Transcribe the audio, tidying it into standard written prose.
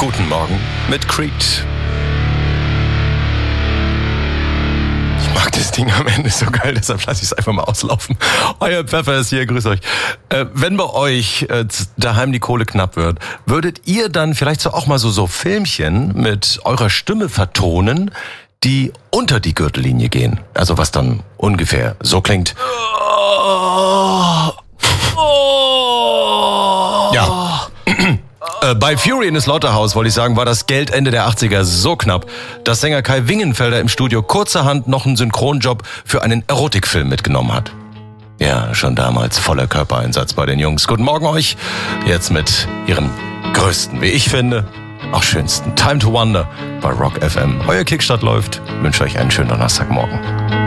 Guten Morgen mit Creed. Ich mag das Ding am Ende so geil, deshalb lasse ich es einfach mal auslaufen. Euer Pfeffer ist hier, grüß euch. Wenn bei euch daheim die Kohle knapp wird, würdet ihr dann vielleicht so auch mal so Filmchen mit eurer Stimme vertonen, die unter die Gürtellinie gehen? Also was dann ungefähr so klingt. Ja. Bei Fury in the Slaughterhouse, wollte ich sagen, war das Geld Ende der 80er so knapp, dass Sänger Kai Wingenfelder im Studio kurzerhand noch einen Synchronjob für einen Erotikfilm mitgenommen hat. Ja, schon damals voller Körpereinsatz bei den Jungs. Guten Morgen euch, jetzt mit ihren größten, wie ich finde, auch schönsten Time to Wonder bei Rock FM. Euer Kickstart läuft, ich wünsche euch einen schönen Donnerstagmorgen.